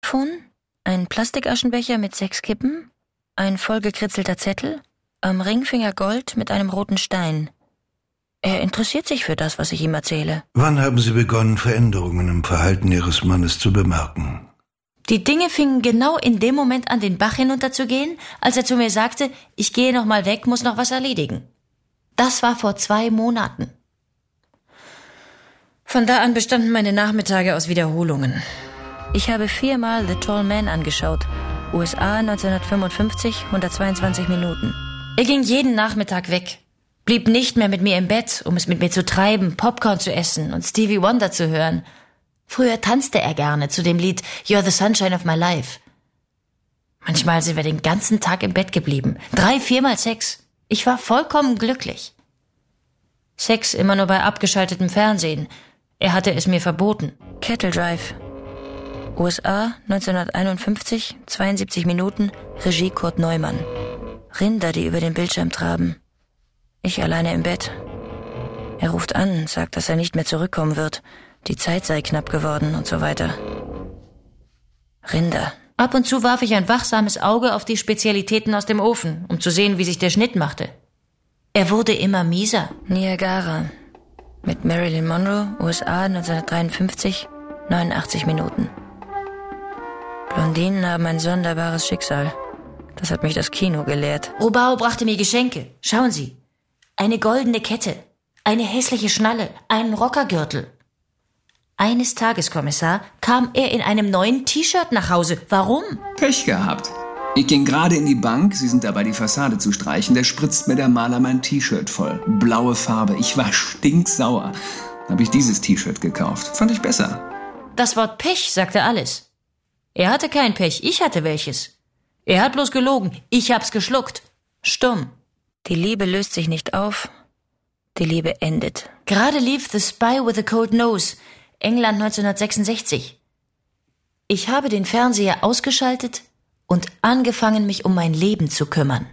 Ein Plastikaschenbecher mit 6 Kippen, ein vollgekritzelter Zettel, am Ringfinger Gold mit einem roten Stein. Er interessiert sich für das, was ich ihm erzähle. Wann haben Sie begonnen, Veränderungen im Verhalten Ihres Mannes zu bemerken? Die Dinge fingen genau in dem Moment an, den Bach hinunterzugehen, als er zu mir sagte, ich gehe noch mal weg, muss noch was erledigen. Das war vor 2 Monaten. Von da an bestanden meine Nachmittage aus Wiederholungen. Ich habe 4-mal The Tall Man angeschaut. USA 1955, 122 Minuten. Er ging jeden Nachmittag weg. Blieb nicht mehr mit mir im Bett, um es mit mir zu treiben, Popcorn zu essen und Stevie Wonder zu hören. Früher tanzte er gerne zu dem Lied You're the Sunshine of My Life. Manchmal sind wir den ganzen Tag im Bett geblieben. 3-4-mal Sex. Ich war vollkommen glücklich. Sex immer nur bei abgeschaltetem Fernsehen. Er hatte es mir verboten. Cattle Drive. USA 1951, 72 Minuten, Regie Kurt Neumann. Rinder, die über den Bildschirm traben. Ich alleine im Bett. Er ruft an, sagt, dass er nicht mehr zurückkommen wird. Die Zeit sei knapp geworden und so weiter. Rinder. Ab und zu warf ich ein wachsames Auge auf die Spezialitäten aus dem Ofen, um zu sehen, wie sich der Schnitt machte. Er wurde immer mieser. Niagara. Mit Marilyn Monroe, USA 1953, 89 Minuten. Blondinen haben ein sonderbares Schicksal. Das hat mich das Kino gelehrt. Robau brachte mir Geschenke. Schauen Sie. Eine goldene Kette, eine hässliche Schnalle, einen Rockergürtel. Eines Tages, Kommissar, kam er in einem neuen T-Shirt nach Hause. Warum? Pech gehabt. Ich ging gerade in die Bank, Sie sind dabei, die Fassade zu streichen. Da spritzt mir der Maler mein T-Shirt voll. Blaue Farbe. Ich war stinksauer. Habe ich dieses T-Shirt gekauft. Fand ich besser. Das Wort Pech sagte alles. Er hatte kein Pech, ich hatte welches. Er hat bloß gelogen, ich hab's geschluckt. Stumm. Die Liebe löst sich nicht auf, die Liebe endet. Gerade lief The Spy with a Cold Nose, England 1966. Ich habe den Fernseher ausgeschaltet und angefangen, mich um mein Leben zu kümmern.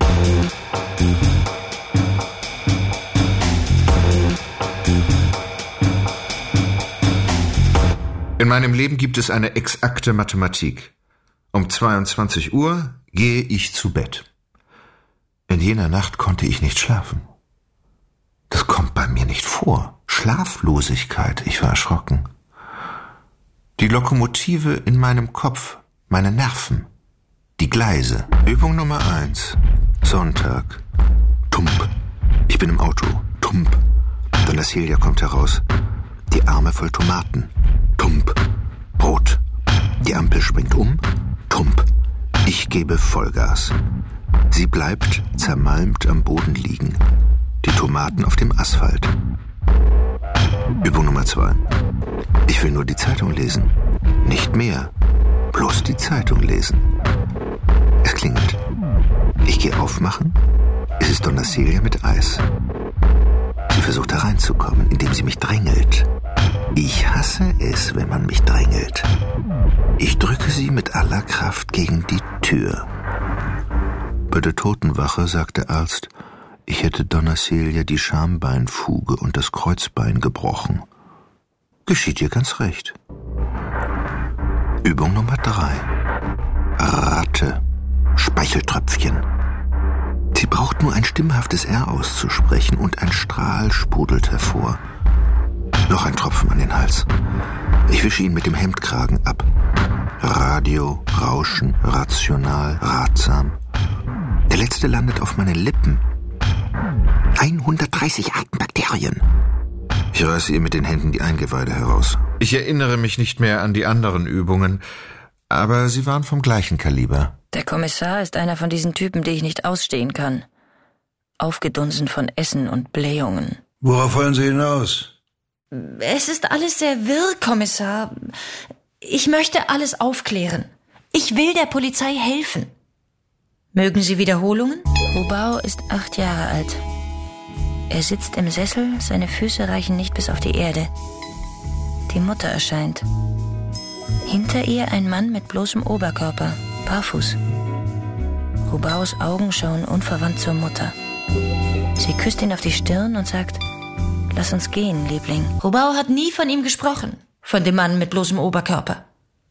In meinem Leben gibt es eine exakte Mathematik. Um 22 Uhr gehe ich zu Bett. In jener Nacht konnte ich nicht schlafen. Das kommt bei mir nicht vor. Schlaflosigkeit, ich war erschrocken. Die Lokomotive in meinem Kopf, meine Nerven, die Gleise. Übung Nummer 1. Sonntag. Tump. Ich bin im Auto. Tump. Donna Celia kommt heraus. Die Arme voll Tomaten. Tump. Brot. Die Ampel springt um. Tump. Ich gebe Vollgas. Sie bleibt zermalmt am Boden liegen. Die Tomaten auf dem Asphalt. Übung Nummer 2. Ich will nur die Zeitung lesen. Nicht mehr. Bloß die Zeitung lesen. Es klingelt. Ich gehe aufmachen. Es ist Donna Celia mit Eis. Sie versucht hereinzukommen, indem sie mich drängelt. Ich hasse es, wenn man mich drängelt. Ich drücke sie mit aller Kraft gegen die Tür. Bei der Totenwache sagt der Arzt, ich hätte Donna Celia die Schambeinfuge und das Kreuzbein gebrochen. Geschieht ihr ganz recht. Übung Nummer 3. Ratte. Speicheltröpfchen. Sie braucht nur ein stimmhaftes R auszusprechen und ein Strahl sprudelt hervor. Noch ein Tropfen an den Hals. Ich wische ihn mit dem Hemdkragen ab. Radio, Rauschen, rational, ratsam. Der letzte landet auf meinen Lippen. 130 Arten Bakterien. Ich reiße ihr mit den Händen die Eingeweide heraus. Ich erinnere mich nicht mehr an die anderen Übungen, aber sie waren vom gleichen Kaliber. Der Kommissar ist einer von diesen Typen, die ich nicht ausstehen kann. Aufgedunsen von Essen und Blähungen. Worauf wollen Sie hinaus? Es ist alles sehr wirr, Kommissar. Ich möchte alles aufklären. Ich will der Polizei helfen. Mögen Sie Wiederholungen? Robau ist 8 Jahre alt. Er sitzt im Sessel, seine Füße reichen nicht bis auf die Erde. Die Mutter erscheint. Hinter ihr ein Mann mit bloßem Oberkörper, barfuß. Robaus Augen schauen unverwandt zur Mutter. Sie küsst ihn auf die Stirn und sagt, lass uns gehen, Liebling. Robau hat nie von ihm gesprochen, von dem Mann mit bloßem Oberkörper.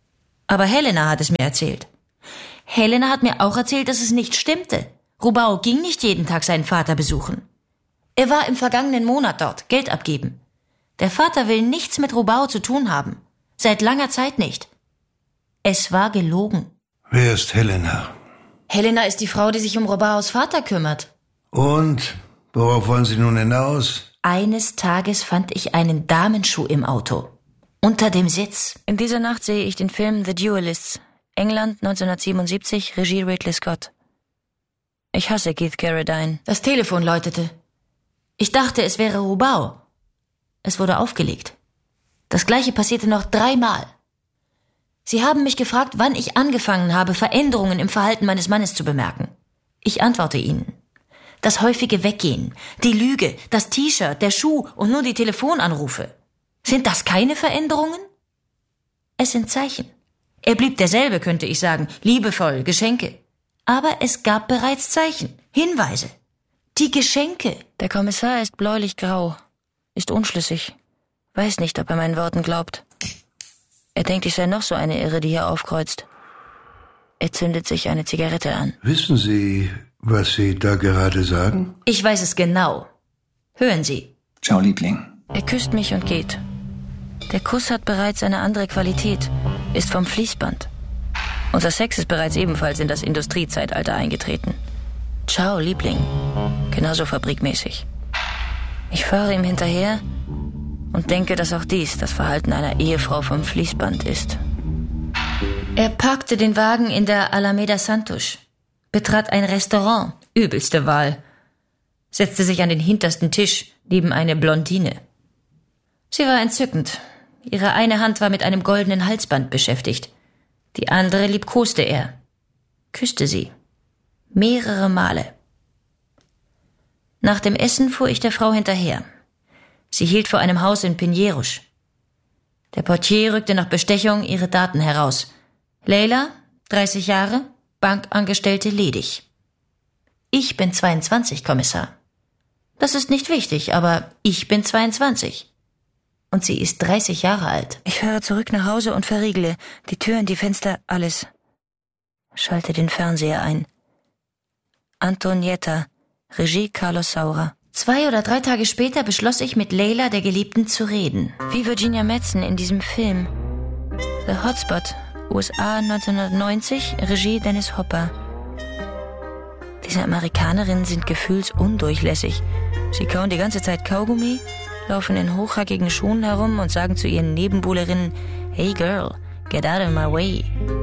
Aber Helena hat es mir erzählt. Helena hat mir auch erzählt, dass es nicht stimmte. Rubao ging nicht jeden Tag seinen Vater besuchen. Er war im vergangenen Monat dort, Geld abgeben. Der Vater will nichts mit Rubao zu tun haben. Seit langer Zeit nicht. Es war gelogen. Wer ist Helena? Helena ist die Frau, die sich um Rubaos Vater kümmert. Und? Worauf wollen Sie nun hinaus? Eines Tages fand ich einen Damenschuh im Auto. Unter dem Sitz. In dieser Nacht sehe ich den Film The Duelists. England 1977, Regie Ridley Scott. Ich hasse Keith Carradine. Das Telefon läutete. Ich dachte, es wäre Rubao. Es wurde aufgelegt. Das Gleiche passierte noch 3 Mal. Sie haben mich gefragt, wann ich angefangen habe, Veränderungen im Verhalten meines Mannes zu bemerken. Ich antworte Ihnen. Das häufige Weggehen, die Lüge, das T-Shirt, der Schuh und nun die Telefonanrufe. Sind das keine Veränderungen? Es sind Zeichen. Er blieb derselbe, könnte ich sagen, liebevoll, Geschenke. Aber es gab bereits Zeichen, Hinweise. Die Geschenke. Der Kommissar ist bläulich-grau, ist unschlüssig, weiß nicht, ob er meinen Worten glaubt. Er denkt, ich sei noch so eine Irre, die hier aufkreuzt. Er zündet sich eine Zigarette an. Wissen Sie, was Sie da gerade sagen? Ich weiß es genau. Hören Sie. Ciao, Liebling. Er küsst mich und geht. Der Kuss hat bereits eine andere Qualität, ist vom Fließband. Unser Sex ist bereits ebenfalls in das Industriezeitalter eingetreten. Ciao, Liebling. Genauso fabrikmäßig. Ich fahre ihm hinterher und denke, dass auch dies das Verhalten einer Ehefrau vom Fließband ist. Er parkte den Wagen in der Alameda Santos, betrat ein Restaurant, übelste Wahl, setzte sich an den hintersten Tisch neben eine Blondine. Sie war entzückend. Ihre eine Hand war mit einem goldenen Halsband beschäftigt. Die andere liebkoste er, küsste sie. Mehrere Male. Nach dem Essen fuhr ich der Frau hinterher. Sie hielt vor einem Haus in Pinheiros. Der Portier rückte nach Bestechung ihre Daten heraus. Leila, 30 Jahre, Bankangestellte, ledig. Ich bin 22, Kommissar. Das ist nicht wichtig, aber ich bin 22. Und sie ist 30 Jahre alt. Ich fahre zurück nach Hause und verriegle die Türen, die Fenster, alles. Schalte den Fernseher ein. Antonietta, Regie Carlos Saura. 2 oder 3 Tage später beschloss ich, mit Leila, der Geliebten, zu reden. Wie Virginia Madsen in diesem Film. The Hotspot, USA 1990, Regie Dennis Hopper. Diese Amerikanerinnen sind gefühlsundurchlässig. Sie kauen die ganze Zeit Kaugummi, laufen in hochhackigen Schuhen herum und sagen zu ihren Nebenbuhlerinnen, "Hey girl, get out of my way."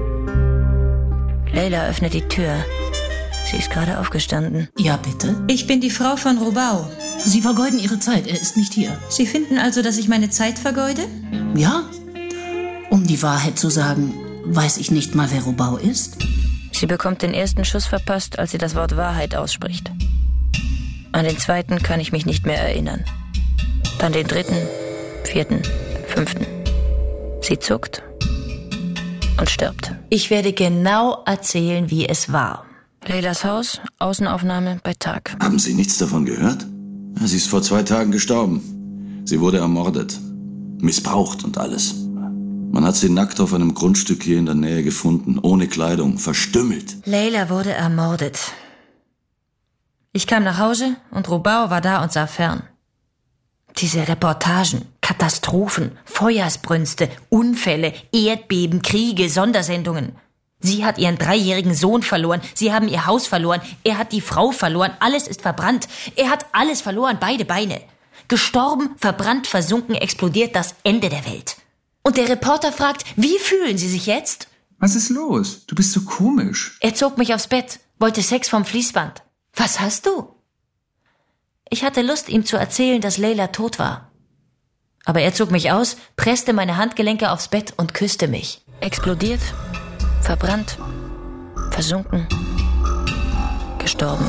Leila öffnet die Tür. Sie ist gerade aufgestanden. Ja, bitte? Ich bin die Frau von Rubao. Sie vergeuden Ihre Zeit, er ist nicht hier. Sie finden also, dass ich meine Zeit vergeude? Ja? Um die Wahrheit zu sagen, weiß ich nicht mal, wer Rubao ist. Sie bekommt den ersten Schuss verpasst, als sie das Wort Wahrheit ausspricht. An den zweiten kann ich mich nicht mehr erinnern. Dann den 3., 4., 5. Sie zuckt und stirbt. Ich werde genau erzählen, wie es war. Leilas Haus, Außenaufnahme bei Tag. Haben Sie nichts davon gehört? Ja, sie ist vor 2 Tagen gestorben. Sie wurde ermordet. Missbraucht und alles. Man hat sie nackt auf einem Grundstück hier in der Nähe gefunden, ohne Kleidung, verstümmelt. Leila wurde ermordet. Ich kam nach Hause und Rubao war da und sah fern. Diese Reportagen, Katastrophen, Feuersbrünste, Unfälle, Erdbeben, Kriege, Sondersendungen. Sie hat ihren 3-jährigen Sohn verloren, sie haben ihr Haus verloren, er hat die Frau verloren, alles ist verbrannt. Er hat alles verloren, beide Beine. Gestorben, verbrannt, versunken, explodiert, das Ende der Welt. Und der Reporter fragt, wie fühlen Sie sich jetzt? Was ist los? Du bist so komisch. Er zog mich aufs Bett, wollte Sex vom Fließband. Was hast du? Ich hatte Lust, ihm zu erzählen, dass Leila tot war. Aber er zog mich aus, presste meine Handgelenke aufs Bett und küsste mich. Explodiert, verbrannt, versunken, gestorben.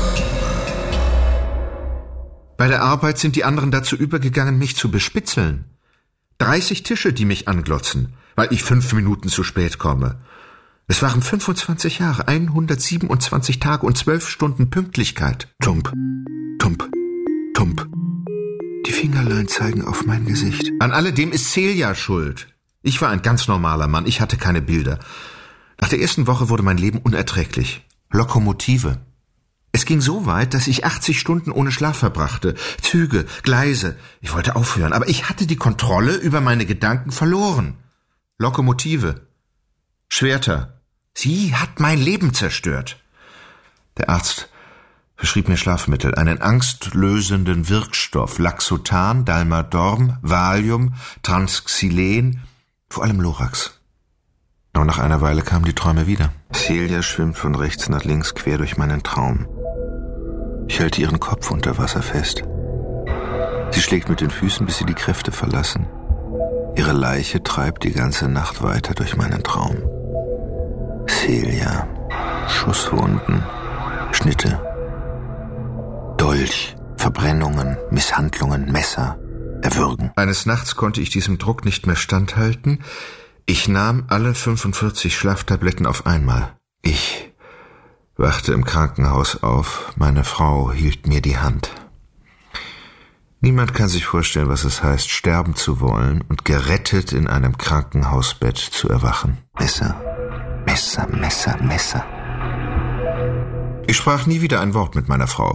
Bei der Arbeit sind die anderen dazu übergegangen, mich zu bespitzeln. 30 Tische, die mich anglotzen, weil ich 5 Minuten zu spät komme. Es waren 25 Jahre, 127 Tage und 12 Stunden Pünktlichkeit. Tump, tump, tump. Die Fingerlein zeigen auf mein Gesicht. An alledem ist Celia schuld. Ich war ein ganz normaler Mann, ich hatte keine Bilder. Nach der ersten Woche wurde mein Leben unerträglich. Lokomotive. Es ging so weit, dass ich 80 Stunden ohne Schlaf verbrachte. Züge, Gleise. Ich wollte aufhören, aber ich hatte die Kontrolle über meine Gedanken verloren. Lokomotive. Schwerter. Sie hat mein Leben zerstört. Der Arzt verschrieb mir Schlafmittel, einen angstlösenden Wirkstoff, Laxotan, Dalmadorm, Valium, Transxylen, vor allem Lorax. Aber nach einer Weile kamen die Träume wieder. Celia schwimmt von rechts nach links quer durch meinen Traum. Ich halte ihren Kopf unter Wasser fest. Sie schlägt mit den Füßen, bis sie die Kräfte verlassen. Ihre Leiche treibt die ganze Nacht weiter durch meinen Traum. Celia. Schusswunden, Schnitte, Dolch, Verbrennungen, Misshandlungen, Messer, Erwürgen. Eines Nachts konnte ich diesem Druck nicht mehr standhalten. Ich nahm alle 45 Schlaftabletten auf einmal. Ich wachte im Krankenhaus auf. Meine Frau hielt mir die Hand. Niemand kann sich vorstellen, was es heißt, sterben zu wollen und gerettet in einem Krankenhausbett zu erwachen. Messer, Messer, Messer, Messer. Ich sprach nie wieder ein Wort mit meiner Frau.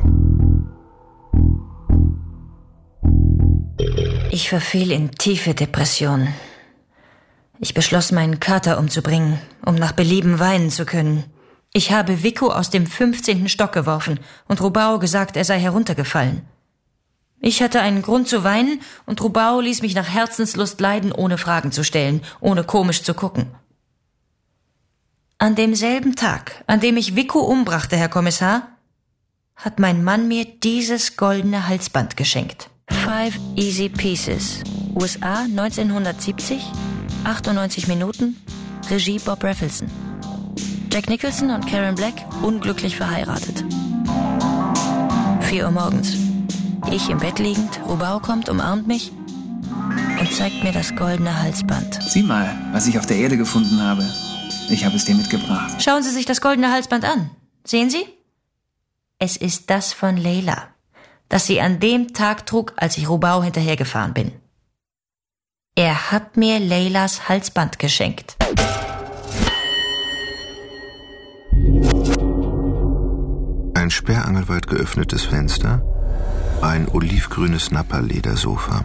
Ich verfiel in tiefe Depression. Ich beschloss, meinen Kater umzubringen, um nach Belieben weinen zu können. Ich habe Vico aus dem 15. Stock geworfen und Rubao gesagt, er sei heruntergefallen. Ich hatte einen Grund zu weinen und Rubao ließ mich nach Herzenslust leiden, ohne Fragen zu stellen, ohne komisch zu gucken. An demselben Tag, an dem ich Vico umbrachte, Herr Kommissar, hat mein Mann mir dieses goldene Halsband geschenkt. 5 Easy Pieces, USA 1970, 98 Minuten, Regie Bob Rafelson. Jack Nicholson und Karen Black unglücklich verheiratet. 4 Uhr morgens. Ich im Bett liegend, Rubao kommt, umarmt mich und zeigt mir das goldene Halsband. Sieh mal, was ich auf der Erde gefunden habe. Ich habe es dir mitgebracht. Schauen Sie sich das goldene Halsband an. Sehen Sie? Es ist das von Leila, das sie an dem Tag trug, als ich Rubao hinterhergefahren bin. Er hat mir Leilas Halsband geschenkt. Ein sperrangelweit geöffnetes Fenster, ein olivgrünes Nappa-Ledersofa.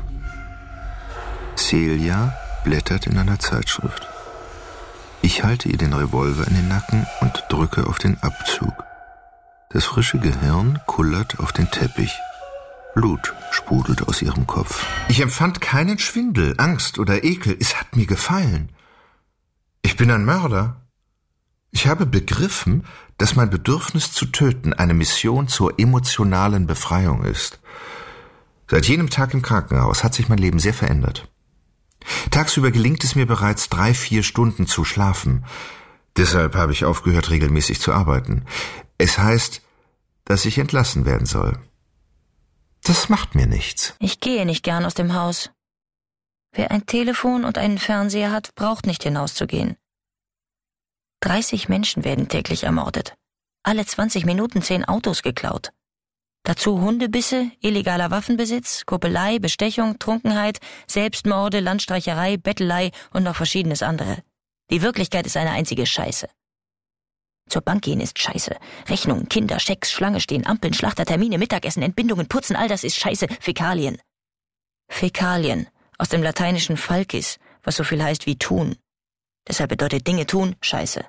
Celia blättert in einer Zeitschrift. Ich halte ihr den Revolver in den Nacken und drücke auf den Abzug. Das frische Gehirn kullert auf den Teppich. Blut sprudelt aus ihrem Kopf. Ich empfand keinen Schwindel, Angst oder Ekel. Es hat mir gefallen. Ich bin ein Mörder. Ich habe begriffen, dass mein Bedürfnis zu töten eine Mission zur emotionalen Befreiung ist. Seit jenem Tag im Krankenhaus hat sich mein Leben sehr verändert. Tagsüber gelingt es mir bereits 3-4 Stunden zu schlafen. Deshalb habe ich aufgehört, regelmäßig zu arbeiten. Es heißt, dass ich entlassen werden soll. Das macht mir nichts. Ich gehe nicht gern aus dem Haus. Wer ein Telefon und einen Fernseher hat, braucht nicht hinauszugehen. 30 Menschen werden täglich ermordet. Alle 20 Minuten 10 Autos geklaut. Dazu Hundebisse, illegaler Waffenbesitz, Kuppelei, Bestechung, Trunkenheit, Selbstmorde, Landstreicherei, Bettelei und noch verschiedenes andere. Die Wirklichkeit ist eine einzige Scheiße. Zur Bank gehen ist Scheiße. Rechnungen, Kinder, Schecks, Schlange stehen, Ampeln, Schlachter, Termine, Mittagessen, Entbindungen, Putzen, all das ist Scheiße. Fäkalien. Fäkalien, aus dem lateinischen falcis, was so viel heißt wie tun. Deshalb bedeutet Dinge tun Scheiße.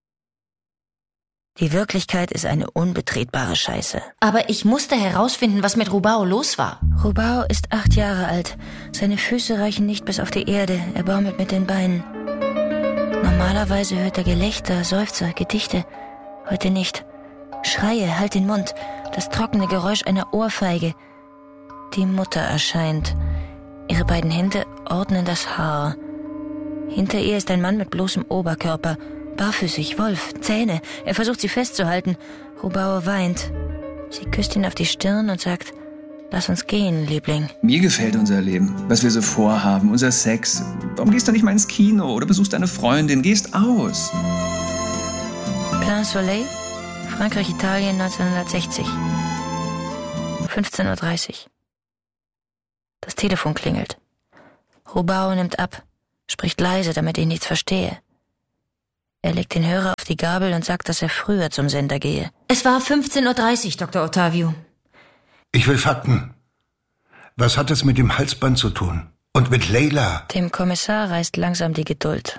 Die Wirklichkeit ist eine unbetretbare Scheiße. Aber ich musste herausfinden, was mit Rubao los war. Rubao ist 8 Jahre alt. Seine Füße reichen nicht bis auf die Erde. Er baumelt mit den Beinen. Normalerweise hört er Gelächter, Seufzer, Gedichte. Heute nicht. Schreie, halt den Mund. Das trockene Geräusch einer Ohrfeige. Die Mutter erscheint. Ihre beiden Hände ordnen das Haar. Hinter ihr ist ein Mann mit bloßem Oberkörper. Barfüßig, Wolf, Zähne. Er versucht, sie festzuhalten. Rubao weint. Sie küsst ihn auf die Stirn und sagt, lass uns gehen, Liebling. Mir gefällt unser Leben, was wir so vorhaben, unser Sex. Warum gehst du nicht mal ins Kino oder besuchst eine Freundin? Gehst aus. Plein Soleil, Frankreich, Italien, 1960. 15:30 Uhr. Das Telefon klingelt. Rubao nimmt ab. Spricht leise, damit ich nichts verstehe. Er legt den Hörer auf die Gabel und sagt, dass er früher zum Sender gehe. Es war 15:30 Uhr, Dr. Ottavio. Ich will Fakten. Was hat es mit dem Halsband zu tun? Und mit Leila? Dem Kommissar reißt langsam die Geduld.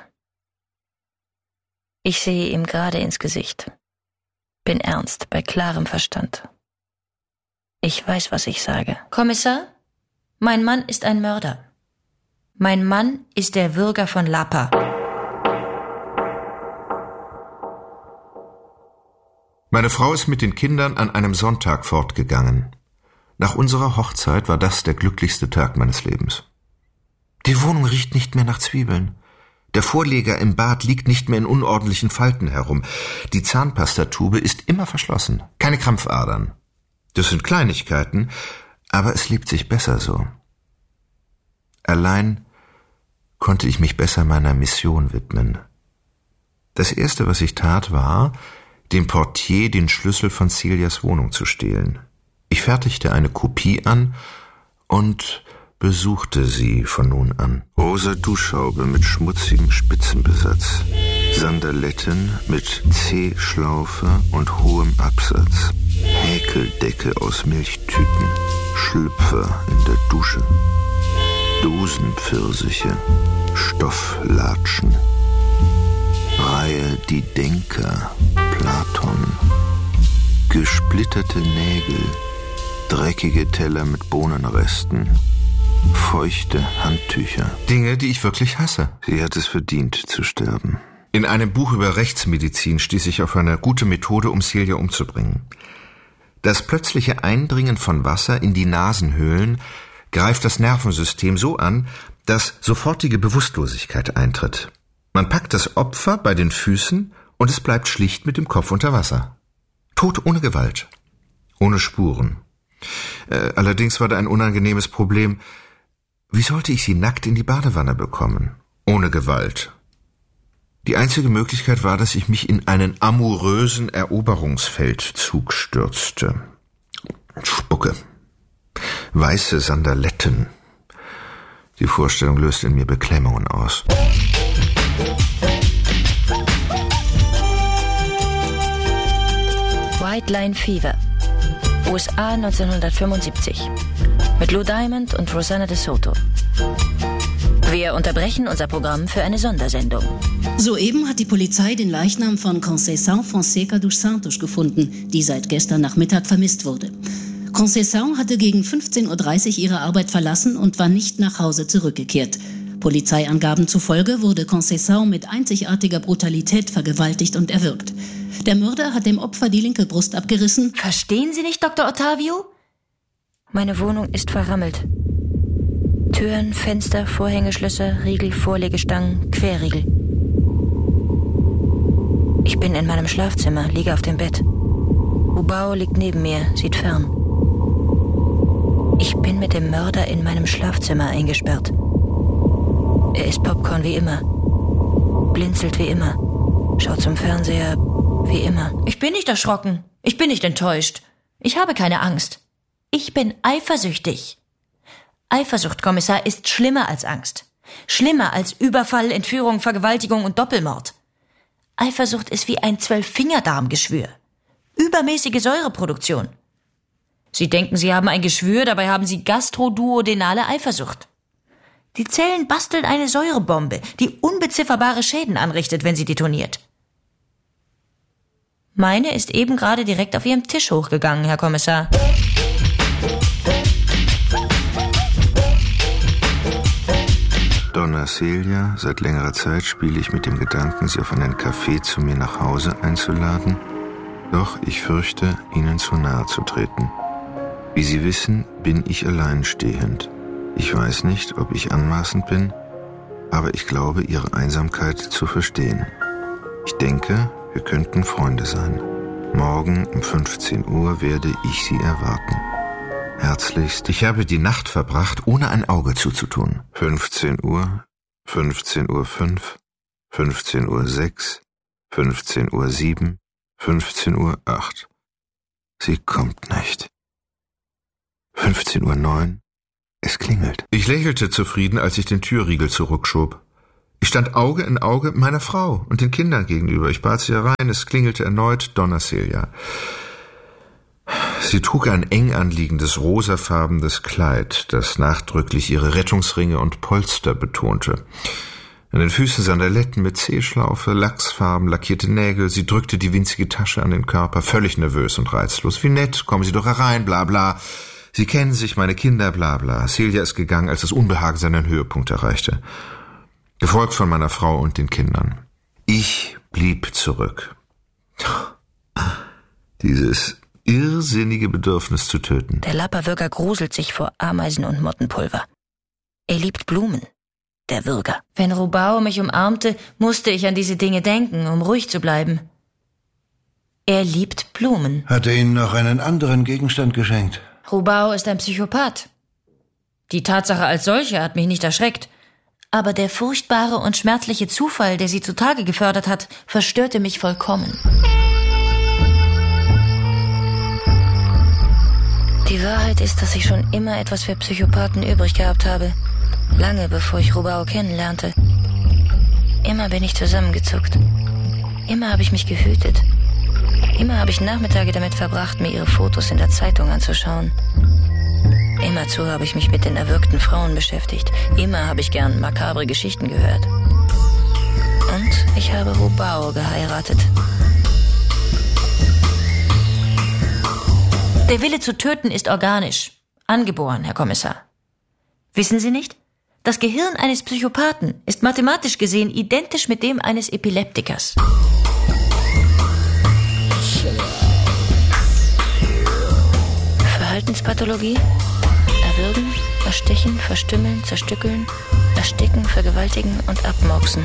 Ich sehe ihm gerade ins Gesicht. Bin ernst, bei klarem Verstand. Ich weiß, was ich sage. Kommissar, mein Mann ist ein Mörder. Mein Mann ist der Würger von Lapa. Meine Frau ist mit den Kindern an einem Sonntag fortgegangen. Nach unserer Hochzeit war das der glücklichste Tag meines Lebens. Die Wohnung riecht nicht mehr nach Zwiebeln. Der Vorleger im Bad liegt nicht mehr in unordentlichen Falten herum. Die Zahnpastatube ist immer verschlossen. Keine Krampfadern. Das sind Kleinigkeiten, aber es lebt sich besser so. Allein konnte ich mich besser meiner Mission widmen. Das Erste, was ich tat, war, dem Portier den Schlüssel von Celias Wohnung zu stehlen. Ich fertigte eine Kopie an und besuchte sie von nun an. Rosa Duschhaube mit schmutzigem Spitzenbesatz, Sandaletten mit C-Schlaufe und hohem Absatz, Häkeldecke aus Milchtüten, Schlüpfer in der Dusche, Dosenpfirsiche, Stofflatschen, Reihe Die Denker, Platon, gesplitterte Nägel, dreckige Teller mit Bohnenresten, feuchte Handtücher. Dinge, die ich wirklich hasse. Sie hat es verdient zu sterben. In einem Buch über Rechtsmedizin stieß ich auf eine gute Methode, um Celia umzubringen. Das plötzliche Eindringen von Wasser in die Nasenhöhlen greift das Nervensystem so an, dass sofortige Bewusstlosigkeit eintritt. Man packt das Opfer bei den Füßen und es bleibt schlicht mit dem Kopf unter Wasser. Tot ohne Gewalt. Ohne Spuren. Allerdings war da ein unangenehmes Problem. Wie sollte ich sie nackt in die Badewanne bekommen? Ohne Gewalt. Die einzige Möglichkeit war, dass ich mich in einen amourösen Eroberungsfeldzug stürzte. Spucke. Weiße Sandaletten. Die Vorstellung löst in mir Beklemmungen aus. White Line Fever, USA 1975, mit Lou Diamond und Rosanna de Soto. Wir unterbrechen unser Programm für eine Sondersendung. Soeben hat die Polizei den Leichnam von Conceição Fonseca dos Santos gefunden, die seit gestern Nachmittag vermisst wurde. Conceição hatte gegen 15:30 Uhr ihre Arbeit verlassen und war nicht nach Hause zurückgekehrt. Polizeiangaben zufolge wurde Conceição mit einzigartiger Brutalität vergewaltigt und erwürgt. Der Mörder hat dem Opfer die linke Brust abgerissen. Verstehen Sie nicht, Dr. Ottavio? Meine Wohnung ist verrammelt. Türen, Fenster, Vorhängeschlösser, Riegel, Vorlegestangen, Querriegel. Ich bin in meinem Schlafzimmer, liege auf dem Bett. Hubao liegt neben mir, sieht fern. Ich bin mit dem Mörder in meinem Schlafzimmer eingesperrt. Er isst Popcorn wie immer, blinzelt wie immer, schaut zum Fernseher wie immer. Ich bin nicht erschrocken, ich bin nicht enttäuscht. Ich habe keine Angst. Ich bin eifersüchtig. Eifersucht, Kommissar, ist schlimmer als Angst. Schlimmer als Überfall, Entführung, Vergewaltigung und Doppelmord. Eifersucht ist wie ein 12-Fingerdarmgeschwür. Übermäßige Säureproduktion. Sie denken, Sie haben ein Geschwür, dabei haben Sie gastroduodenale Eifersucht. Die Zellen basteln eine Säurebombe, die unbezifferbare Schäden anrichtet, wenn sie detoniert. Meine ist eben gerade direkt auf Ihrem Tisch hochgegangen, Herr Kommissar. Donna Celia, seit längerer Zeit spiele ich mit dem Gedanken, sie auf einen Café zu mir nach Hause einzuladen. Doch ich fürchte, Ihnen zu nahe zu treten. Wie Sie wissen, bin ich alleinstehend. Ich weiß nicht, ob ich anmaßend bin, aber ich glaube, Ihre Einsamkeit zu verstehen. Ich denke, wir könnten Freunde sein. Morgen um 15 Uhr werde ich Sie erwarten. Herzlichst, ich habe die Nacht verbracht, ohne ein Auge zuzutun. 15 Uhr, 15:05 Uhr, 15:06 Uhr, 15:07 Uhr, 15:08 Uhr. Sie kommt nicht. 15:09 Uhr. Es klingelt. Ich lächelte zufrieden, als ich den Türriegel zurückschob. Ich stand Auge in Auge meiner Frau und den Kindern gegenüber. Ich bat sie herein, es klingelte erneut Donna Celia. Sie trug ein eng anliegendes rosafarbenes Kleid, das nachdrücklich ihre Rettungsringe und Polster betonte. An den Füßen Sandaletten mit Zehschlaufe, Lachsfarben, lackierte Nägel. Sie drückte die winzige Tasche an den Körper, völlig nervös und reizlos. Wie nett, kommen Sie doch herein, bla bla. Sie kennen sich, meine Kinder, bla bla. Celia ist gegangen, als das Unbehagen seinen Höhepunkt erreichte. Gefolgt von meiner Frau und den Kindern. Ich blieb zurück. Dieses irrsinnige Bedürfnis zu töten. Der Lappa-Würger gruselt sich vor Ameisen und Mottenpulver. Er liebt Blumen. Der Würger. Wenn Rubao mich umarmte, musste ich an diese Dinge denken, um ruhig zu bleiben. Er liebt Blumen. Hat er Ihnen noch einen anderen Gegenstand geschenkt? Rubao ist ein Psychopath. Die Tatsache als solche hat mich nicht erschreckt. Aber der furchtbare und schmerzliche Zufall, der sie zutage gefördert hat, verstörte mich vollkommen. Die Wahrheit ist, dass ich schon immer etwas für Psychopathen übrig gehabt habe. Lange bevor ich Rubao kennenlernte. Immer bin ich zusammengezuckt. Immer habe ich mich gehütet. Immer habe ich Nachmittage damit verbracht, mir ihre Fotos in der Zeitung anzuschauen. Immerzu habe ich mich mit den erwürgten Frauen beschäftigt. Immer habe ich gern makabre Geschichten gehört. Und ich habe Rubao geheiratet. Der Wille zu töten ist organisch. Angeboren, Herr Kommissar. Wissen Sie nicht? Das Gehirn eines Psychopathen ist mathematisch gesehen identisch mit dem eines Epileptikers. Verhaltenspathologie? Erwürgen, erstechen, verstümmeln, zerstückeln, ersticken, vergewaltigen und abmurksen.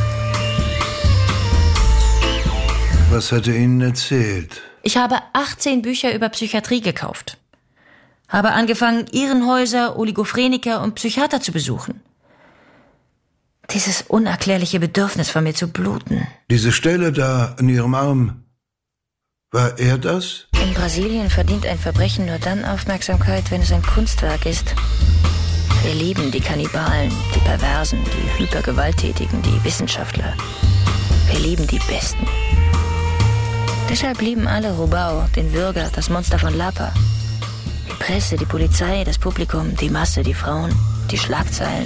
Was hat er Ihnen erzählt? Ich habe 18 Bücher über Psychiatrie gekauft. Habe angefangen, Irrenhäuser, Oligophreniker und Psychiater zu besuchen. Dieses unerklärliche Bedürfnis von mir zu bluten. Diese Stelle da an Ihrem Arm, war er das? In Brasilien verdient ein Verbrechen nur dann Aufmerksamkeit, wenn es ein Kunstwerk ist. Wir lieben die Kannibalen, die Perversen, die Hypergewalttätigen, die Wissenschaftler. Wir lieben die Besten. Deshalb lieben alle Rubao, den Würger, das Monster von Lappa. Die Presse, die Polizei, das Publikum, die Masse, die Frauen, die Schlagzeilen.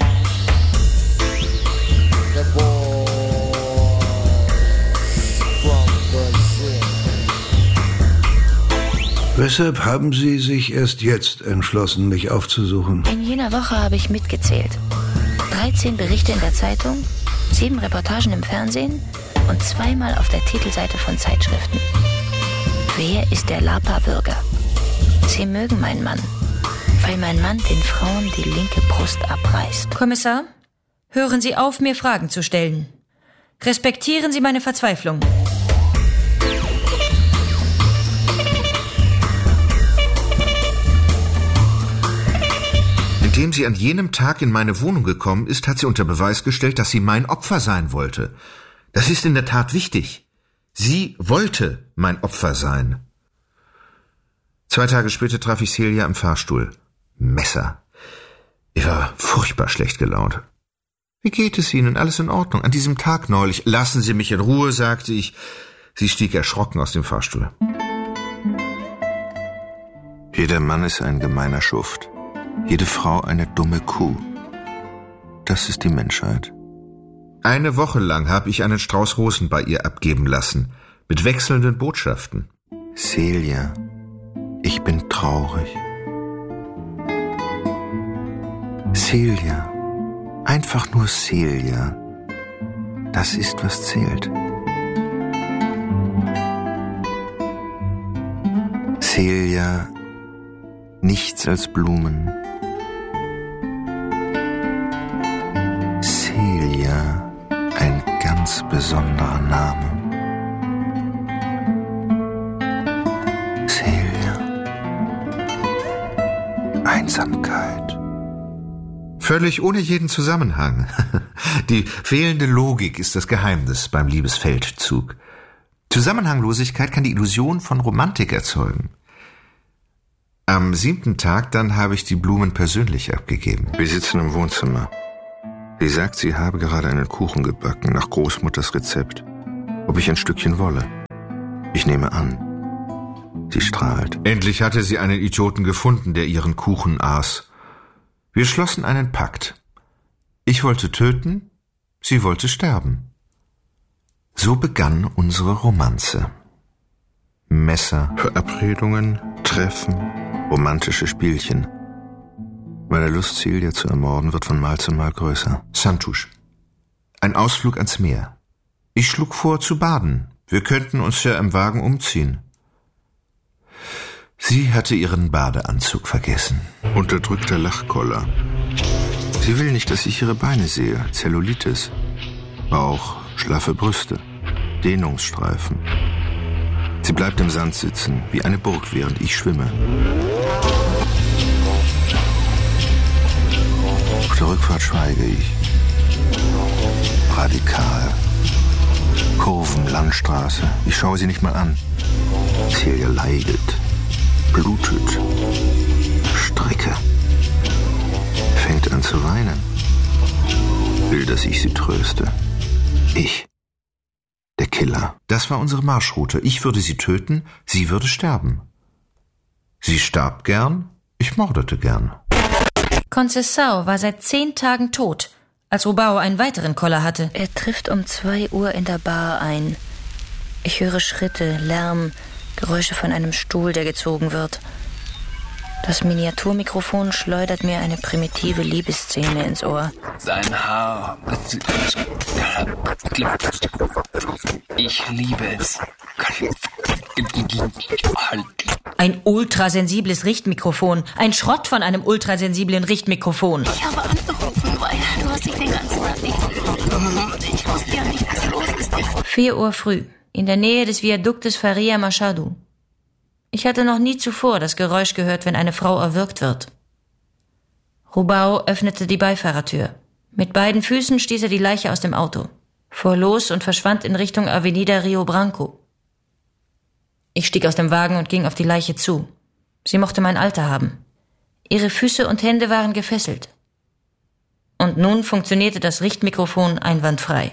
Weshalb haben Sie sich erst jetzt entschlossen, mich aufzusuchen? In jener Woche habe ich mitgezählt. 13 Berichte in der Zeitung, 7 Reportagen im Fernsehen und 2-mal auf der Titelseite von Zeitschriften. Wer ist der Lappa-Würger? Sie mögen meinen Mann, weil mein Mann den Frauen die linke Brust abreißt. Kommissar, hören Sie auf, mir Fragen zu stellen. Respektieren Sie meine Verzweiflung. Indem sie an jenem Tag in meine Wohnung gekommen ist, hat sie unter Beweis gestellt, dass sie mein Opfer sein wollte. Das ist in der Tat wichtig. Sie wollte mein Opfer sein. 2 Tage später traf ich Celia im Fahrstuhl. Messer. Ich war furchtbar schlecht gelaunt. Wie geht es Ihnen? Alles in Ordnung? An diesem Tag neulich. Lassen Sie mich in Ruhe, sagte ich. Sie stieg erschrocken aus dem Fahrstuhl. Jeder Mann ist ein gemeiner Schuft. Jede Frau eine dumme Kuh. Das ist die Menschheit. 1 Woche lang habe ich einen Strauß Rosen bei ihr abgeben lassen, mit wechselnden Botschaften. Celia, ich bin traurig. Celia, einfach nur Celia. Das ist, was zählt. Celia, nichts als Blumen. Celia, ein ganz besonderer Name. Celia. Einsamkeit. Völlig ohne jeden Zusammenhang. Die fehlende Logik ist das Geheimnis beim Liebesfeldzug. Zusammenhanglosigkeit kann die Illusion von Romantik erzeugen. Am 7. Tag dann habe ich die Blumen persönlich abgegeben. Wir sitzen im Wohnzimmer. Sie sagt, sie habe gerade einen Kuchen gebacken, nach Großmutters Rezept. Ob ich ein Stückchen wolle? Ich nehme an. Sie strahlt. Endlich hatte sie einen Idioten gefunden, der ihren Kuchen aß. Wir schlossen einen Pakt. Ich wollte töten, sie wollte sterben. So begann unsere Romanze. Messer, Verabredungen, Treffen, romantische Spielchen. Meine Lust, Celia zu ermorden, wird von Mal zu Mal größer. Santusch. Ein Ausflug ans Meer. Ich schlug vor, zu baden. Wir könnten uns ja im Wagen umziehen. Sie hatte ihren Badeanzug vergessen. Unterdrückter Lachkoller. Sie will nicht, dass ich ihre Beine sehe. Zellulitis. Bauch, schlaffe Brüste. Dehnungsstreifen. Sie bleibt im Sand sitzen, wie eine Burg, während ich schwimme. Auf der Rückfahrt schweige ich. Radikal. Kurven, Landstraße. Ich schaue sie nicht mal an. Celia leidet. Blutet. Stricke. Fängt an zu weinen. Will, dass ich sie tröste. Ich. Der Killer. Das war unsere Marschroute. Ich würde sie töten, sie würde sterben. Sie starb gern, ich mordete gern. Conceição war seit 10 Tagen tot, als Rubao einen weiteren Koller hatte. Er trifft um 2 Uhr in der Bar ein. Ich höre Schritte, Lärm, Geräusche von einem Stuhl, der gezogen wird. Das Miniaturmikrofon schleudert mir eine primitive Liebesszene ins Ohr. Dein Haar. Ich liebe es. Ein ultrasensibles Richtmikrofon. Ein Schrott von einem ultrasensiblen Richtmikrofon. Ich habe angerufen, weil du hast dich den ganzen Tag nicht gefunden. Ich wusste ja nicht, was los ist. 4 Uhr früh, in der Nähe des Viaduktes Faria Machado. Ich hatte noch nie zuvor das Geräusch gehört, wenn eine Frau erwürgt wird. Rubao öffnete die Beifahrertür. Mit beiden Füßen stieß er die Leiche aus dem Auto, fuhr los und verschwand in Richtung Avenida Rio Branco. Ich stieg aus dem Wagen und ging auf die Leiche zu. Sie mochte mein Alter haben. Ihre Füße und Hände waren gefesselt. Und nun funktionierte das Richtmikrofon einwandfrei.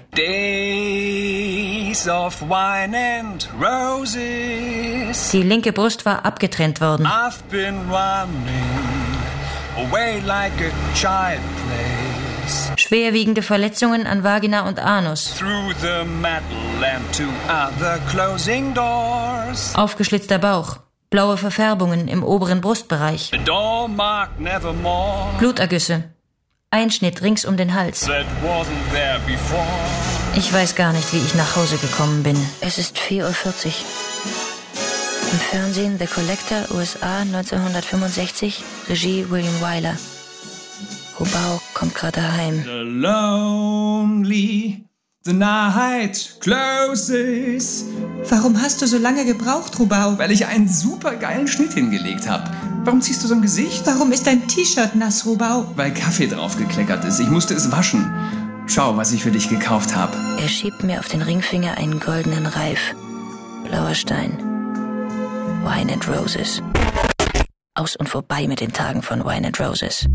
Days of wine and roses. Die linke Brust war abgetrennt worden. I've been running away like a child plays. Schwerwiegende Verletzungen an Vagina und Anus. Through the metal and to other closing doors. Aufgeschlitzter Bauch. Blaue Verfärbungen im oberen Brustbereich. A door marked nevermore. Blutergüsse. Einschnitt rings um den Hals. That wasn't there before. Ich weiß gar nicht, wie ich nach Hause gekommen bin. Es ist 4:40 Uhr. Im Fernsehen The Collector, USA 1965, Regie William Wyler. Rubao kommt gerade heim. The lonely, the night closes. Warum hast du so lange gebraucht, Rubao? Weil ich einen super geilen Schnitt hingelegt habe. Warum ziehst du so ein Gesicht? Warum ist dein T-Shirt nass, Rubao? Weil Kaffee drauf gekleckert ist. Ich musste es waschen. Schau, was ich für dich gekauft habe. Er schiebt mir auf den Ringfinger einen goldenen Reif. Blauer Stein. Wine and Roses. Aus und vorbei mit den Tagen von Wine and Roses.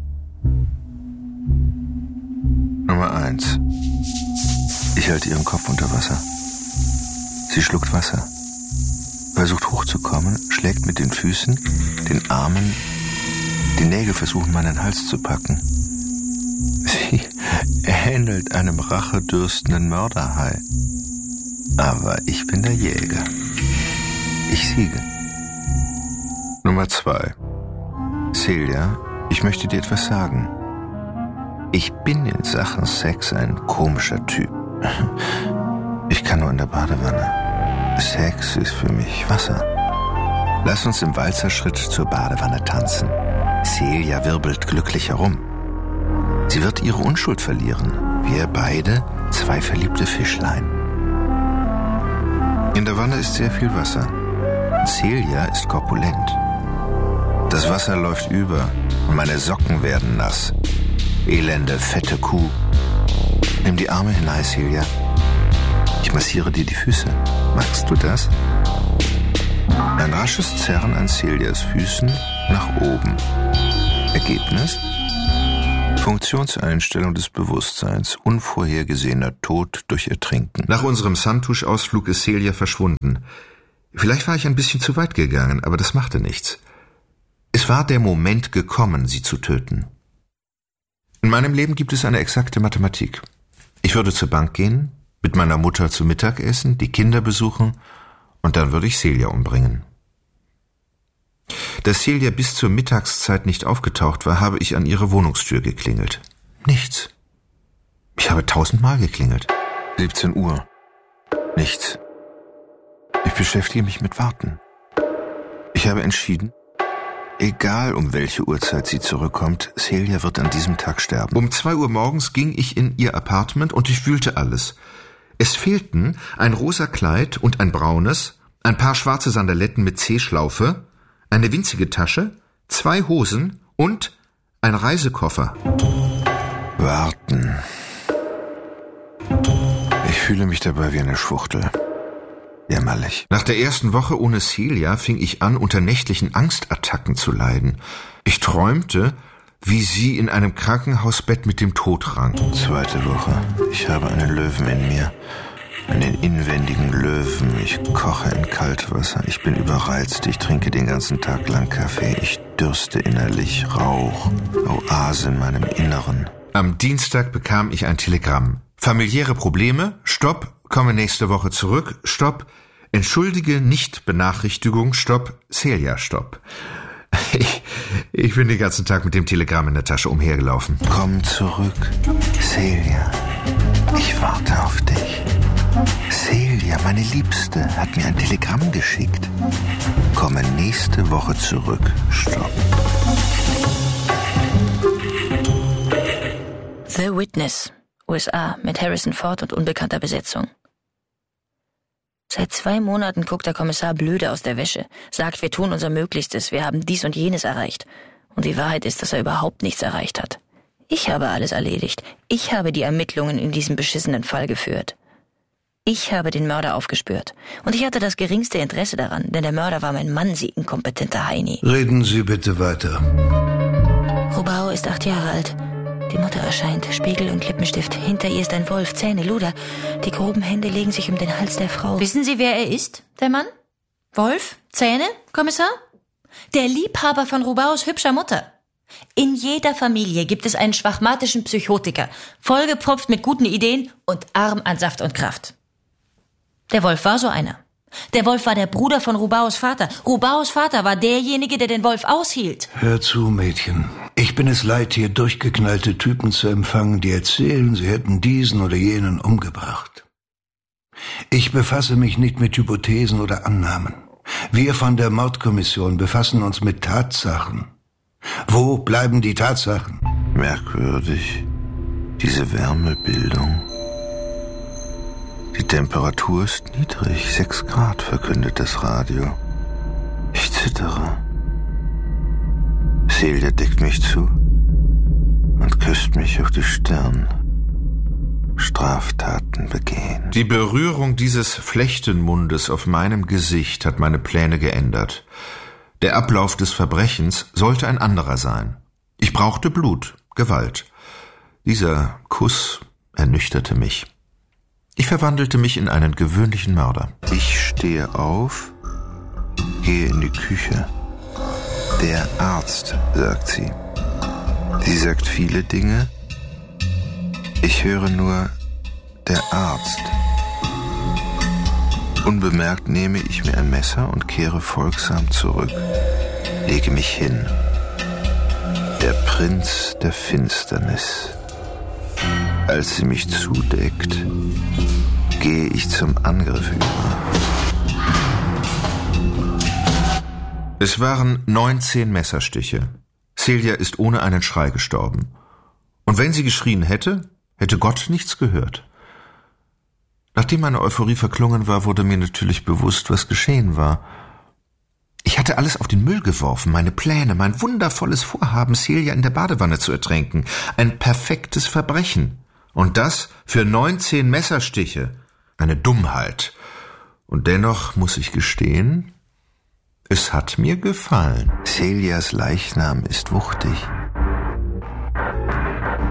Nummer 1. Ich halte ihren Kopf unter Wasser. Sie schluckt Wasser. Versucht hochzukommen, schlägt mit den Füßen, den Armen. Die Nägel versuchen, meinen Hals zu packen. Sie ähnelt einem rachedürstenden Mörderhai. Aber ich bin der Jäger. Ich siege. Nummer 2. Celia, ich möchte dir etwas sagen. Ich bin in Sachen Sex ein komischer Typ. Ich kann nur in der Badewanne. Sex ist für mich Wasser. Lass uns im Walzerschritt zur Badewanne tanzen. Celia wirbelt glücklich herum. Sie wird ihre Unschuld verlieren. Wir beide 2 verliebte Fischlein. In der Wanne ist sehr viel Wasser. Celia ist korpulent. Das Wasser läuft über und meine Socken werden nass. Elende, fette Kuh. Nimm die Arme hinein, Celia. Ich massiere dir die Füße. Magst du das? Ein rasches Zerren an Celias Füßen nach oben. Ergebnis? Funktionseinstellung des Bewusstseins, unvorhergesehener Tod durch Ertrinken. Nach unserem Santusch-Ausflug ist Celia verschwunden. Vielleicht war ich ein bisschen zu weit gegangen, aber das machte nichts. Es war der Moment gekommen, sie zu töten. In meinem Leben gibt es eine exakte Mathematik. Ich würde zur Bank gehen, mit meiner Mutter zu Mittag essen, die Kinder besuchen und dann würde ich Celia umbringen. Da Celia bis zur Mittagszeit nicht aufgetaucht war, habe ich an ihre Wohnungstür geklingelt. Nichts. Ich habe 1000-mal geklingelt. 17 Uhr. Nichts. Ich beschäftige mich mit Warten. Ich habe entschieden, egal um welche Uhrzeit sie zurückkommt, Celia wird an diesem Tag sterben. Um 2 Uhr morgens ging ich in ihr Apartment und ich wühlte alles. Es fehlten ein rosa Kleid und ein braunes, ein paar schwarze Sandaletten mit C-Schlaufe, eine winzige Tasche, 2 Hosen und ein Reisekoffer. Warten. Ich fühle mich dabei wie eine Schwuchtel. Jämmerlich. Nach der ersten Woche ohne Celia fing ich an, unter nächtlichen Angstattacken zu leiden. Ich träumte, wie sie in einem Krankenhausbett mit dem Tod rang. 2. Woche. Ich habe einen Löwen in mir. Einen inwendigen Löwen. Ich koche in Kaltwasser. Ich bin überreizt. Ich trinke den ganzen Tag lang Kaffee. Ich dürste innerlich. Rauch. Oase in meinem Inneren. Am Dienstag bekam ich ein Telegramm. Familiäre Probleme. Stopp. Komme nächste Woche zurück. Stopp. Entschuldige Nicht-Benachrichtigung. Stopp. Celia, stopp. Ich bin den ganzen Tag mit dem Telegramm in der Tasche umhergelaufen. Komm zurück. Celia. Ich warte auf dich. Celia, meine Liebste, hat mir ein Telegramm geschickt. Komme nächste Woche zurück. Stopp. The Witness, USA, mit Harrison Ford und unbekannter Besetzung. Seit 2 Monaten guckt der Kommissar blöde aus der Wäsche, sagt, wir tun unser Möglichstes, wir haben dies und jenes erreicht. Und die Wahrheit ist, dass er überhaupt nichts erreicht hat. Ich habe alles erledigt. Ich habe die Ermittlungen in diesem beschissenen Fall geführt. Ich habe den Mörder aufgespürt. Und ich hatte das geringste Interesse daran, denn der Mörder war mein Mann, Sie inkompetenter Heini. Reden Sie bitte weiter. Rubao ist 8 Jahre alt. Die Mutter erscheint, Spiegel und Lippenstift. Hinter ihr ist ein Wolf, Zähne, Luder. Die groben Hände legen sich um den Hals der Frau. Wissen Sie, wer er ist, der Mann? Wolf? Zähne, Kommissar? Der Liebhaber von Rubaos hübscher Mutter. In jeder Familie gibt es einen schwachmatischen Psychotiker, vollgepfropft mit guten Ideen und arm an Saft und Kraft. Der Wolf war so einer. Der Wolf war der Bruder von Rubaos Vater. Rubaos Vater war derjenige, der den Wolf aushielt. Hör zu, Mädchen. Ich bin es leid, hier durchgeknallte Typen zu empfangen, die erzählen, sie hätten diesen oder jenen umgebracht. Ich befasse mich nicht mit Hypothesen oder Annahmen. Wir von der Mordkommission befassen uns mit Tatsachen. Wo bleiben die Tatsachen? Merkwürdig. Diese Wärmebildung. Die Temperatur ist niedrig. 6 Grad, verkündet das Radio. Ich zittere. Celia deckt mich zu und küsst mich auf die Stirn. Straftaten begehen. Die Berührung dieses Flechtenmundes auf meinem Gesicht hat meine Pläne geändert. Der Ablauf des Verbrechens sollte ein anderer sein. Ich brauchte Blut, Gewalt. Dieser Kuss ernüchterte mich. Ich verwandelte mich in einen gewöhnlichen Mörder. Ich stehe auf, gehe in die Küche. Der Arzt, sagt sie. Sie sagt viele Dinge. Ich höre nur der Arzt. Unbemerkt nehme ich mir ein Messer und kehre folgsam zurück. Lege mich hin. Der Prinz der Finsternis. Als sie mich zudeckt, gehe ich zum Angriff über. Es waren 19 Messerstiche. Celia ist ohne einen Schrei gestorben. Und wenn sie geschrien hätte, hätte Gott nichts gehört. Nachdem meine Euphorie verklungen war, wurde mir natürlich bewusst, was geschehen war. Ich hatte alles auf den Müll geworfen, meine Pläne, mein wundervolles Vorhaben, Celia in der Badewanne zu ertränken. Ein perfektes Verbrechen. Und das für 19 Messerstiche. Eine Dummheit. Und dennoch muss ich gestehen, es hat mir gefallen. Celias Leichnam ist wuchtig.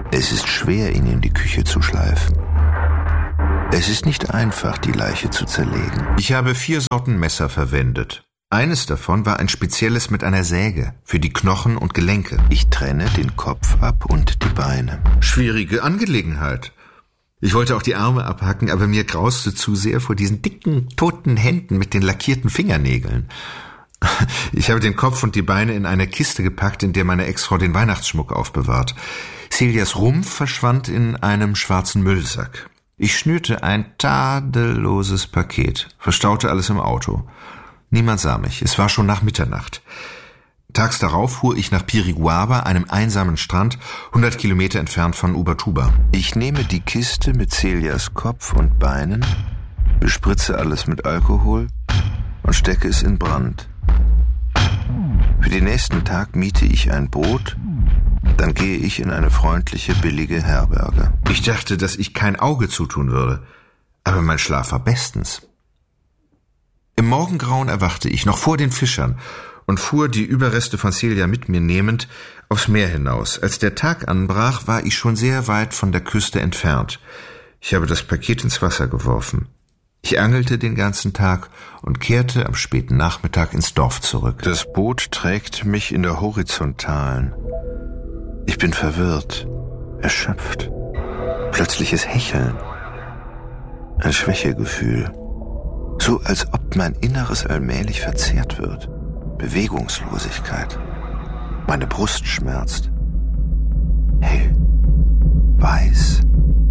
Es ist schwer, ihn in die Küche zu schleifen. Es ist nicht einfach, die Leiche zu zerlegen. Ich habe 4 Sorten Messer verwendet. Eines davon war ein spezielles mit einer Säge für die Knochen und Gelenke. Ich trenne den Kopf ab und die Beine. Schwierige Angelegenheit. Ich wollte auch die Arme abhacken, aber mir grauste zu sehr vor diesen dicken, toten Händen mit den lackierten Fingernägeln. Ich habe den Kopf und die Beine in eine Kiste gepackt, in der meine Ex-Frau den Weihnachtsschmuck aufbewahrt. Celias Rumpf verschwand in einem schwarzen Müllsack. Ich schnürte ein tadelloses Paket, verstaute alles im Auto. Niemand sah mich, es war schon nach Mitternacht. Tags darauf fuhr ich nach Piriguaba, einem einsamen Strand, 100 Kilometer entfernt von Ubatuba. Ich nehme die Kiste mit Celias Kopf und Beinen, bespritze alles mit Alkohol und stecke es in Brand. Für den nächsten Tag miete ich ein Boot, dann gehe ich in eine freundliche, billige Herberge. Ich dachte, dass ich kein Auge zutun würde, aber mein Schlaf war bestens. Im Morgengrauen erwachte ich, noch vor den Fischern, und fuhr, die Überreste von Celia mit mir nehmend, aufs Meer hinaus. Als der Tag anbrach, war ich schon sehr weit von der Küste entfernt. Ich habe das Paket ins Wasser geworfen. Ich angelte den ganzen Tag und kehrte am späten Nachmittag ins Dorf zurück. Das Boot trägt mich in der Horizontalen. Ich bin verwirrt, erschöpft. Plötzliches Hecheln. Ein Schwächegefühl. So als ob mein Inneres allmählich verzehrt wird. Bewegungslosigkeit. Meine Brust schmerzt. Hell. Weiß.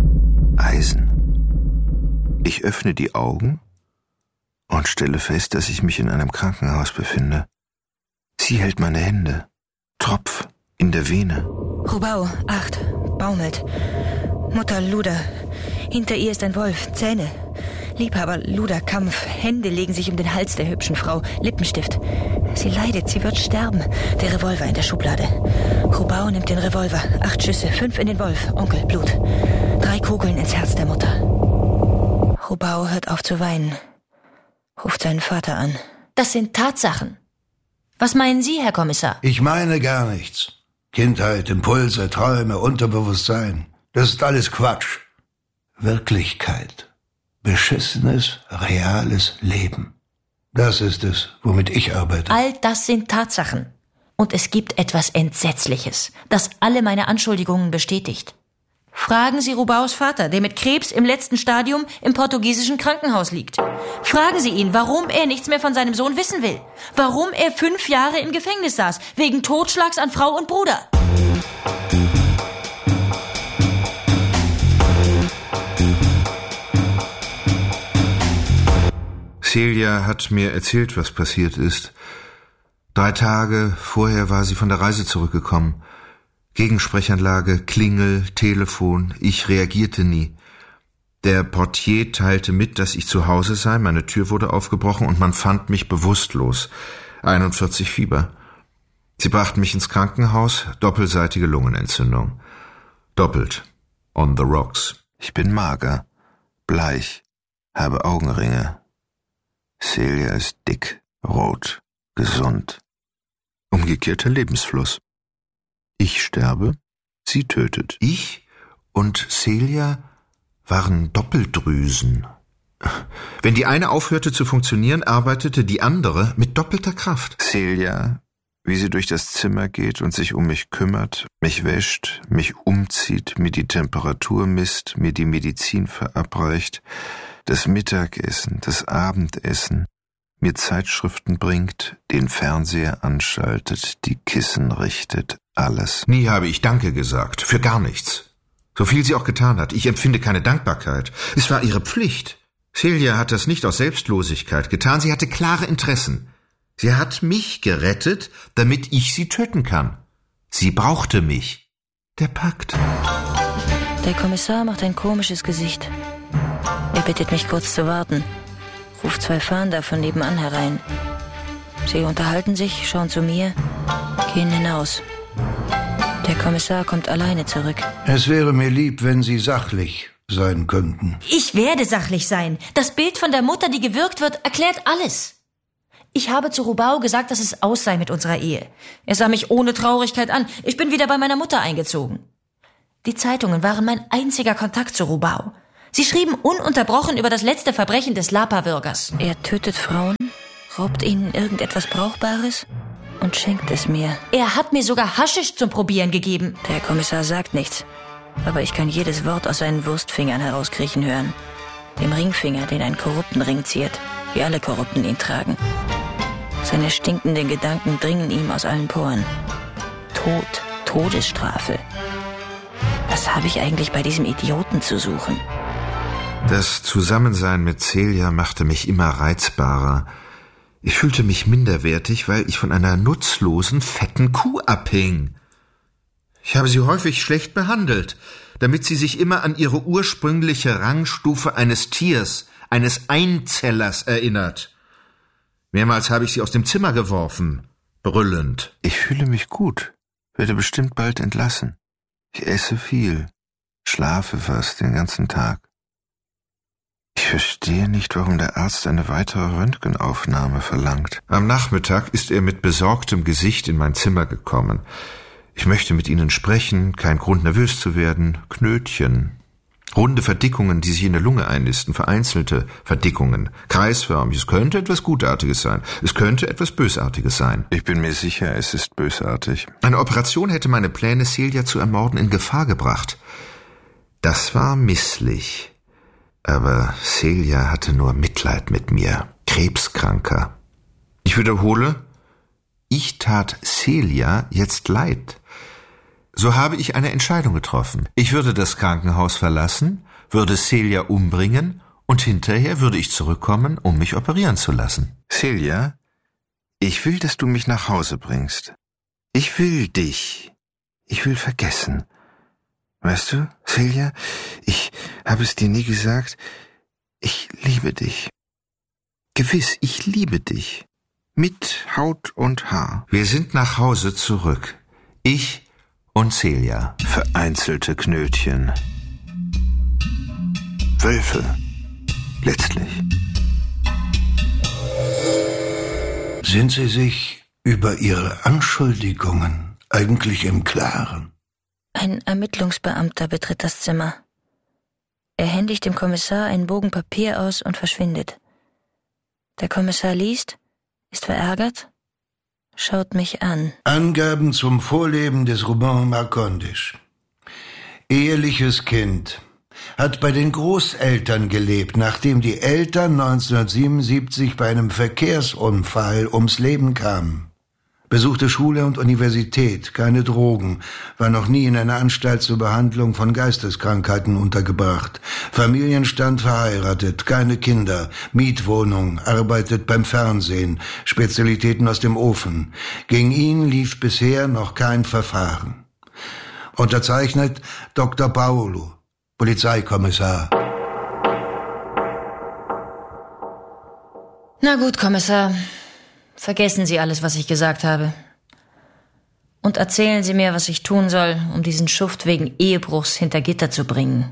Eisen. Ich öffne die Augen und stelle fest, dass ich mich in einem Krankenhaus befinde. Sie hält meine Hände. Tropf in der Vene. Rubau, 8, baumelt. Mutter Luder. Hinter ihr ist ein Wolf, Zähne. Liebhaber Luder, Kampf. Hände legen sich um den Hals der hübschen Frau. Lippenstift. Sie leidet, sie wird sterben. Der Revolver in der Schublade. Rubau nimmt den Revolver. 8 Schüsse, 5 in den Wolf. Onkel, Blut. 3 Kugeln ins Herz der Mutter. Rubau hört auf zu weinen. Ruft seinen Vater an. Das sind Tatsachen. Was meinen Sie, Herr Kommissar? Ich meine gar nichts. Kindheit, Impulse, Träume, Unterbewusstsein. Das ist alles Quatsch. Wirklichkeit. Beschissenes, reales Leben. Das ist es, womit ich arbeite. All das sind Tatsachen. Und es gibt etwas Entsetzliches, das alle meine Anschuldigungen bestätigt. Fragen Sie Rubaus Vater, der mit Krebs im letzten Stadium im portugiesischen Krankenhaus liegt. Fragen Sie ihn, warum er nichts mehr von seinem Sohn wissen will. Warum er 5 Jahre im Gefängnis saß, wegen Totschlags an Frau und Bruder. Celia hat mir erzählt, was passiert ist. 3 Tage vorher war sie von der Reise zurückgekommen. Gegensprechanlage, Klingel, Telefon. Ich reagierte nie. Der Portier teilte mit, dass ich zu Hause sei. Meine Tür wurde aufgebrochen und man fand mich bewusstlos. 41 Fieber. Sie brachten mich ins Krankenhaus. Doppelseitige Lungenentzündung. Doppelt. On the rocks. Ich bin mager, bleich, habe Augenringe. Celia ist dick, rot, gesund. Umgekehrter Lebensfluss. Ich sterbe, sie tötet. Ich und Celia waren Doppeldrüsen. Wenn die eine aufhörte zu funktionieren, arbeitete die andere mit doppelter Kraft. Celia, wie sie durch das Zimmer geht und sich um mich kümmert, mich wäscht, mich umzieht, mir die Temperatur misst, mir die Medizin verabreicht, das Mittagessen, das Abendessen, mir Zeitschriften bringt, den Fernseher anschaltet, die Kissen richtet, alles. Nie habe ich Danke gesagt, für gar nichts. So viel sie auch getan hat, ich empfinde keine Dankbarkeit. Es war ihre Pflicht. Celia hat das nicht aus Selbstlosigkeit getan, sie hatte klare Interessen. Sie hat mich gerettet, damit ich sie töten kann. Sie brauchte mich. Der Pakt. Der Kommissar macht ein komisches Gesicht. Er bittet mich kurz zu warten, ruft 2 Fahnder von nebenan herein. Sie unterhalten sich, schauen zu mir, gehen hinaus. Der Kommissar kommt alleine zurück. Es wäre mir lieb, wenn Sie sachlich sein könnten. Ich werde sachlich sein. Das Bild von der Mutter, die gewürgt wird, erklärt alles. Ich habe zu Rubau gesagt, dass es aus sei mit unserer Ehe. Er sah mich ohne Traurigkeit an. Ich bin wieder bei meiner Mutter eingezogen. Die Zeitungen waren mein einziger Kontakt zu Rubao. Sie schrieben ununterbrochen über das letzte Verbrechen des Lapa-Bürgers. Er tötet Frauen, raubt ihnen irgendetwas Brauchbares und schenkt es mir. Er hat mir sogar Haschisch zum Probieren gegeben. Der Kommissar sagt nichts, aber ich kann jedes Wort aus seinen Wurstfingern herauskriechen hören. Dem Ringfinger, den einen korrupten Ring ziert, wie alle Korrupten ihn tragen. Seine stinkenden Gedanken dringen ihm aus allen Poren. Tod, Todesstrafe. Was habe ich eigentlich bei diesem Idioten zu suchen? Das Zusammensein mit Celia machte mich immer reizbarer. Ich fühlte mich minderwertig, weil ich von einer nutzlosen, fetten Kuh abhing. Ich habe sie häufig schlecht behandelt, damit sie sich immer an ihre ursprüngliche Rangstufe eines Tiers, eines Einzellers erinnert. Mehrmals habe ich sie aus dem Zimmer geworfen, brüllend. Ich fühle mich gut, werde bestimmt bald entlassen. Ich esse viel, schlafe fast den ganzen Tag. Ich verstehe nicht, warum der Arzt eine weitere Röntgenaufnahme verlangt. Am Nachmittag ist er mit besorgtem Gesicht in mein Zimmer gekommen. Ich möchte mit Ihnen sprechen, kein Grund nervös zu werden. Knötchen, runde Verdickungen, die sich in der Lunge einnisten, vereinzelte Verdickungen, kreisförmig. Es könnte etwas Gutartiges sein, es könnte etwas Bösartiges sein. Ich bin mir sicher, es ist bösartig. Eine Operation hätte meine Pläne, Celia zu ermorden, in Gefahr gebracht. Das war misslich. Aber Celia hatte nur Mitleid mit mir, Krebskranker. Ich wiederhole, ich tat Celia jetzt leid. So habe ich eine Entscheidung getroffen. Ich würde das Krankenhaus verlassen, würde Celia umbringen und hinterher würde ich zurückkommen, um mich operieren zu lassen. Celia, ich will, dass du mich nach Hause bringst. Ich will dich. Ich will vergessen. Weißt du, Celia, ich habe es dir nie gesagt, ich liebe dich. Gewiss, ich liebe dich. Mit Haut und Haar. Wir sind nach Hause zurück. Ich und Celia. Vereinzelte Knötchen. Wölfe. Letztlich. Sind Sie sich über Ihre Anschuldigungen eigentlich im Klaren? Ein Ermittlungsbeamter betritt das Zimmer. Er händigt dem Kommissar einen Bogen Papier aus und verschwindet. Der Kommissar liest, ist verärgert, schaut mich an. Angaben zum Vorleben des Ruben Marcondes. Eheliches Kind. Hat bei den Großeltern gelebt, nachdem die Eltern 1977 bei einem Verkehrsunfall ums Leben kamen. Besuchte Schule und Universität, keine Drogen, war noch nie in einer Anstalt zur Behandlung von Geisteskrankheiten untergebracht. Familienstand verheiratet, keine Kinder, Mietwohnung, arbeitet beim Fernsehen, Spezialitäten aus dem Ofen. Gegen ihn lief bisher noch kein Verfahren. Unterzeichnet Dr. Paolo, Polizeikommissar. Na gut, Kommissar. Vergessen Sie alles, was ich gesagt habe. Und erzählen Sie mir, was ich tun soll, um diesen Schuft wegen Ehebruchs hinter Gitter zu bringen.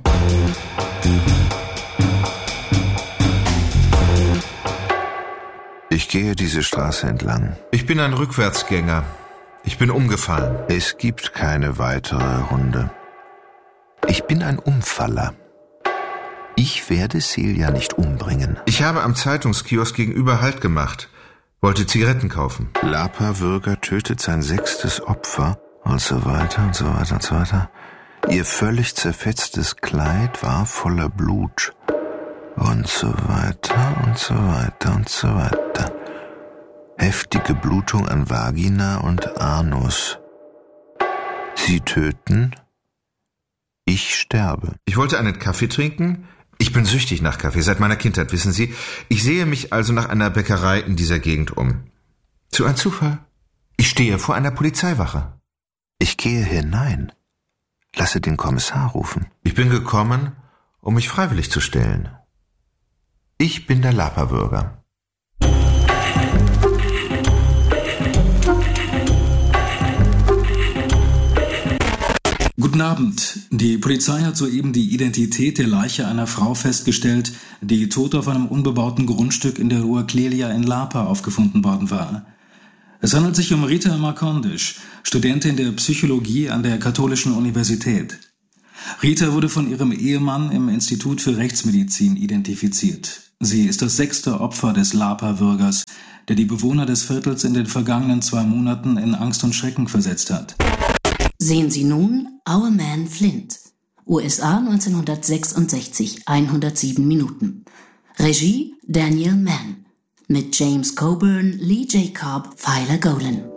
Ich gehe diese Straße entlang. Ich bin ein Rückwärtsgänger. Ich bin umgefallen. Es gibt keine weitere Runde. Ich bin ein Umfaller. Ich werde Celia nicht umbringen. Ich habe am Zeitungskiosk gegenüber Halt gemacht. Wollte Zigaretten kaufen. Lapa-Bürger tötet sein 6. Opfer und so weiter und so weiter und so weiter. Ihr völlig zerfetztes Kleid war voller Blut. Und so weiter und so weiter und so weiter. Heftige Blutung an Vagina und Anus. Sie töten, ich sterbe. Ich wollte einen Kaffee trinken. Ich bin süchtig nach Kaffee, seit meiner Kindheit, wissen Sie. Ich sehe mich also nach einer Bäckerei in dieser Gegend um. Zu ein Zufall. Ich stehe vor einer Polizeiwache. Ich gehe hinein. Lasse den Kommissar rufen. Ich bin gekommen, um mich freiwillig zu stellen. Ich bin der Lapa-Bürger. Guten Abend. Die Polizei hat soeben die Identität der Leiche einer Frau festgestellt, die tot auf einem unbebauten Grundstück in der Rua Clelia in Lapa aufgefunden worden war. Es handelt sich um Rita Marcondes, Studentin der Psychologie an der Katholischen Universität. Rita wurde von ihrem Ehemann im Institut für Rechtsmedizin identifiziert. Sie ist das 6. Opfer des Lapa-Würgers, der die Bewohner des Viertels in den vergangenen 2 Monaten in Angst und Schrecken versetzt hat. Sehen Sie nun Our Man Flint. USA 1966, 107 Minuten. Regie Daniel Mann. Mit James Coburn, Lee J. Cobb, Phyla Golan.